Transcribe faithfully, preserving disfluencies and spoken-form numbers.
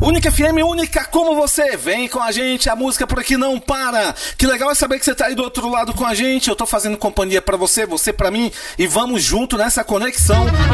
Única F M, única como você. Vem com a gente, a música por aqui não para. Que legal é saber que você tá aí do outro lado com a gente. Eu tô fazendo companhia pra você, você pra mim. E vamos junto nessa conexão.